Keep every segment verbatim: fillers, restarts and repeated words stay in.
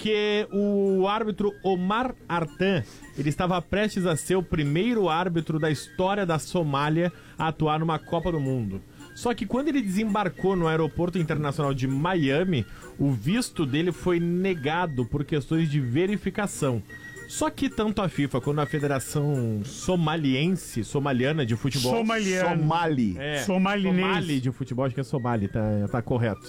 Porque o árbitro Omar Artan, ele estava prestes a ser o primeiro árbitro da história da Somália a atuar numa Copa do Mundo. Só que quando ele desembarcou no aeroporto internacional de Miami, o visto dele foi negado por questões de verificação. Só que tanto a FIFA quanto a Federação Somaliense, Somaliana de Futebol... Somaliano. Somali. É, Somalinês. Somali de futebol, acho que é Somali, tá, tá correto.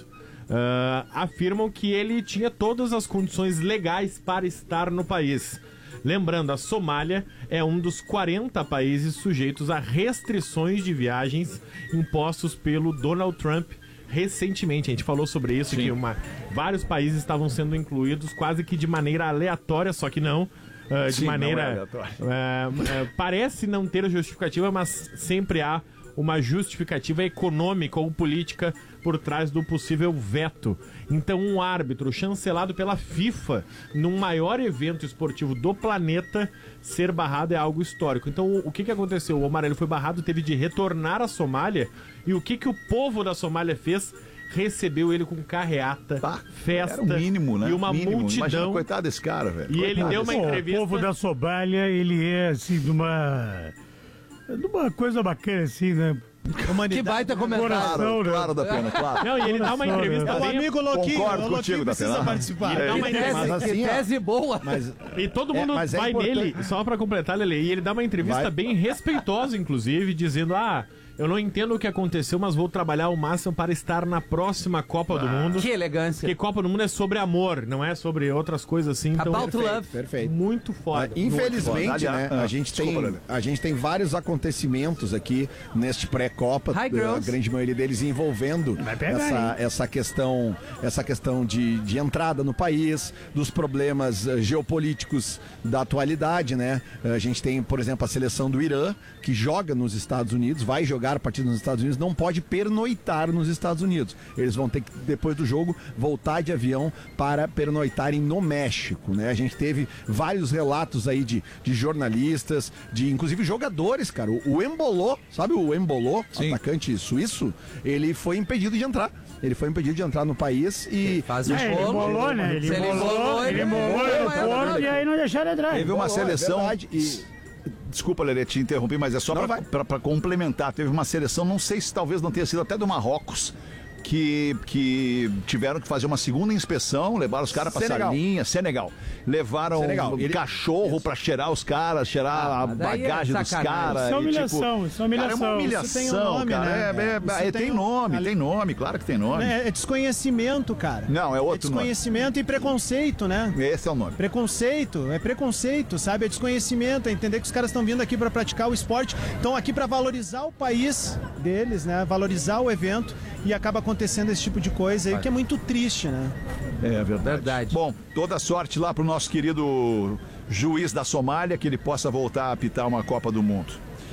Uh, afirmam que ele tinha todas as condições legais para estar no país. Lembrando, a Somália é um dos quarenta países sujeitos a restrições de viagens impostos pelo Donald Trump recentemente. A gente falou sobre isso, Sim. que uma, vários países estavam sendo incluídos quase que de maneira aleatória, só que não. Uh, de Sim, maneira... Não é uh, uh, parece não ter justificativa, mas sempre há uma justificativa econômica ou política por trás do possível veto. Então, um árbitro chancelado pela FIFA num maior evento esportivo do planeta ser barrado é algo histórico. Então, o que, que aconteceu? O Omar, ele foi barrado, teve de retornar à Somália, e o que, que o povo da Somália fez? Recebeu ele com carreata, bah, festa, era o mínimo, né? E uma mínimo. multidão. Imagina, coitado desse cara, velho. E coitado ele deu uma Pô, entrevista... O povo da Somália, ele é assim, de uma... de uma coisa bacana, assim, né? Que baita comentário. Claro, claro, da pena, claro. Não, e ele dá uma entrevista... É o bem... amigo Louquinho. Concordo o contigo, Louquinho precisa Datena. participar. Ele dá uma Que entrevista... tese, Mas assim, que ó, tese boa. Mas, E todo mundo é, mas é vai importante. nele, só pra completar, Lele, e ele dá uma entrevista Vai. bem respeitosa, inclusive, dizendo, ah, eu não entendo o que aconteceu, mas vou trabalhar ao máximo para estar na próxima Copa Ah, do Mundo. Que elegância. Porque Copa do Mundo é sobre amor, não é sobre outras coisas assim. Então, About perfeito, love. perfeito. muito foda. Ah, infelizmente, muito foda. né, Ah, a, gente desculpa, tem, Lelê. a gente tem vários acontecimentos aqui neste pré-copa, Hi, a girls. grande maioria deles envolvendo essa, essa questão, essa questão de, de entrada no país, dos problemas uh, geopolíticos da atualidade, né? Uh, a gente tem, por exemplo, a seleção do Irã, que joga nos Estados Unidos, vai jogar a partida nos Estados Unidos, não pode pernoitar nos Estados Unidos. Eles vão ter que, depois do jogo, voltar de avião para pernoitarem no México, né? A gente teve vários relatos aí de, de jornalistas, de inclusive jogadores, cara. O, o Embolô, sabe o Embolô, Sim. atacante suíço, ele foi impedido de entrar. Ele foi impedido de entrar no país e... Faz o É, ele bolo. embolou, né? Ele Se ele embolou, embolou, ele ele embolou embolou, no ele aeroporto embolou. e aí não deixaram entrar. Teve Teve uma Embolou, é seleção... verdade, e... Desculpa, Lelê, te interrompi, mas é só Não, pra, vai. pra, pra complementar. Teve uma seleção, não sei se talvez não tenha sido até do Marrocos, que, que tiveram que fazer uma segunda inspeção, levaram os caras pra Senegal. salinha, Senegal. Levaram Senegal. um Ele- cachorro pra cheirar os caras, cheirar Ah, a daí é bagagem dos sacanagem. caras. Isso é e, humilhação, isso é humilhação. Cara, é uma humilhação, Isso tem um nome, cara. né? É, é, Isso é, tem tem um- nome, ali- tem nome, claro que tem nome. É, é desconhecimento, cara. Não, é outro É nome. desconhecimento e preconceito, né? Esse é o nome. Preconceito, é preconceito, sabe? É desconhecimento, é entender que os caras estão vindo aqui pra praticar o esporte, estão aqui pra valorizar o país deles, né? Valorizar o evento e acaba acontecendo esse tipo de coisa aí, que é muito triste, né? É verdade. Verdade. Bom, toda sorte lá pro nosso querido juiz da Somália, que ele possa voltar a apitar uma Copa do Mundo.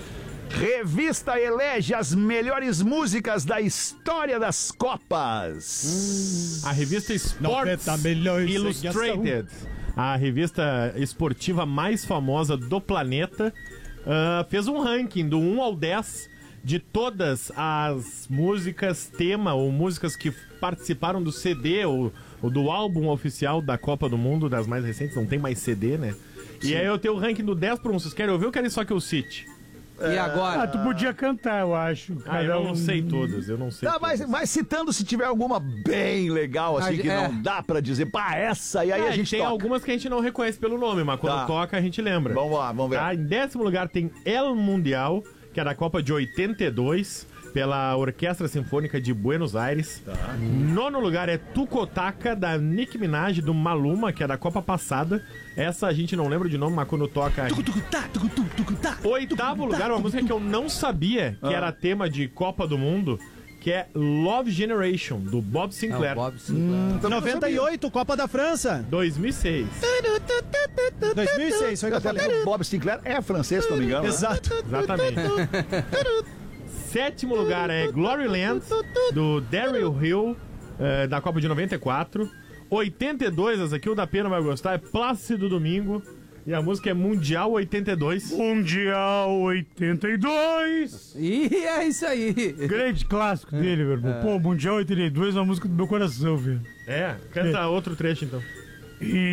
Revista elege as melhores músicas da história das Copas. A revista Sports noventa milhões de Illustrated, a revista esportiva mais famosa do planeta, ah, fez um ranking do um ao dez de todas as músicas tema ou músicas que participaram do C D ou, ou do álbum oficial da Copa do Mundo, das mais recentes, não tem mais C D, né? E aí eu tenho o ranking do dez por um. Vocês querem ouvir ou querem só que eu cite? E agora? Ah, tu podia cantar, eu acho. Ah, eu Cada não um- sei todas, eu não sei Tá, mas, todas. mas citando se tiver alguma bem legal, assim, Ah, que é. não dá pra dizer, pá, essa, e aí Ah, a gente tem toca. algumas que a gente não reconhece pelo nome, mas quando Tá. toca a gente lembra. Vamos lá, vamos ver. Tá, em décimo lugar tem El Mundial, que é da Copa de oitenta e dois, pela Orquestra Sinfônica de Buenos Aires. Tá. Nono lugar é Tucotaka, da Nicki Minaj, do Maluma, que é da Copa passada. Essa a gente não lembra de nome, mas quando toca... a gente- Oitavo lugar, uma música que eu não sabia que Ah. era tema de Copa do Mundo, que é Love Generation, do Bob É, Sinclair. o Bob Sinclair. noventa e oito, Copa da França. dois mil e seis. dois mil e seis, foi o que eu Até falei. porque o Bob Sinclair é francês, se não me engano. né? Exato. Exatamente. Sétimo lugar é Glory Land, do Daryl Hill, eh, da Copa de noventa e quatro. oitenta e dois, essa aqui o da Pena vai gostar, é Plácido Domingo. E a música é Mundial oitenta e dois. Mundial oitenta e dois. E é isso aí. Grande clássico dele, meu irmão. Pô, Mundial oitenta e dois é uma música do meu coração, velho. É, canta outro trecho então. E